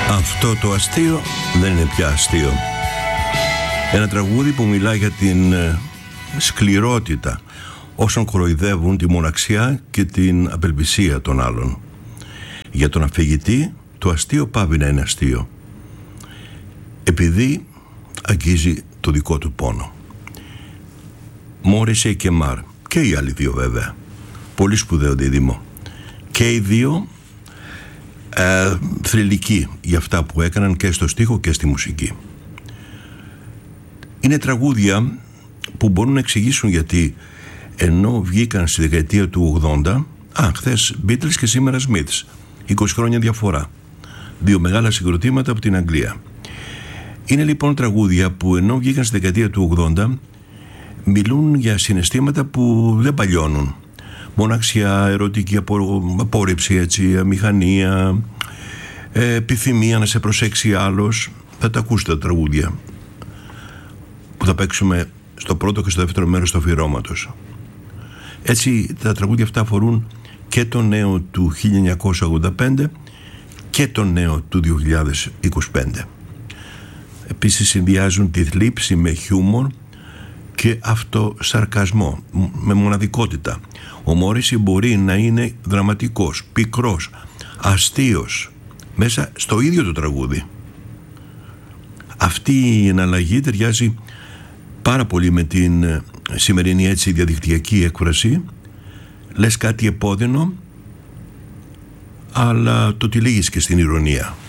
Αυτό το αστείο δεν είναι πια αστείο. Ένα τραγούδι που μιλάει για την σκληρότητα όσων κοροϊδεύουν τη μοναξιά και την απελπισία των άλλων. Για τον αφηγητή το αστείο πάβει να είναι αστείο, επειδή αγγίζει το δικό του πόνο. Μόρισεϊ και Μαρ, και οι άλλοι δύο βέβαια, πολύ σπουδαίο δίδυμο, και οι δύο θρυλικοί για αυτά που έκαναν και στο στίχο και στη μουσική. Είναι τραγούδια που μπορούν να εξηγήσουν γιατί ενώ βγήκαν στη δεκαετία του 80, χθες Beatles και σήμερα Smiths, 20 χρόνια διαφορά, δύο μεγάλα συγκροτήματα από την Αγγλία. Είναι λοιπόν τραγούδια που ενώ βγήκαν στη δεκαετία του 80 μιλούν για συναισθήματα που δεν παλιώνουν. Μοναξιά, ερωτική απόρριψη, έτσι, αμηχανία, επιθυμία να σε προσέξει άλλος. Θα τα ακούσετε τα τραγούδια που θα παίξουμε στο πρώτο και στο δεύτερο μέρος του αφιερώματος. Έτσι τα τραγούδια αυτά αφορούν και το νέο του 1985 και το νέο του 2025. Επίσης συνδυάζουν τη θλίψη με χιούμορ και αυτοσαρκασμό, με μοναδικότητα. Ο Μόρισεϊ μπορεί να είναι δραματικός, πικρός, αστείος μέσα στο ίδιο το τραγούδι. Αυτή η εναλλαγή ταιριάζει πάρα πολύ με την σημερινή έτσι διαδικτυακή έκφραση. Λες κάτι επώδυνο, αλλά το τυλίγεις και στην ηρωνία.